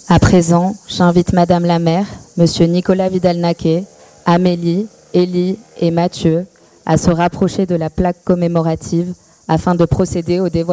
À présent, j'invite Madame la maire, Monsieur Nicolas Vidal-Naquet, Amélie, Élie et Mathieu à se rapprocher de la plaque commémorative afin de procéder au dévoilement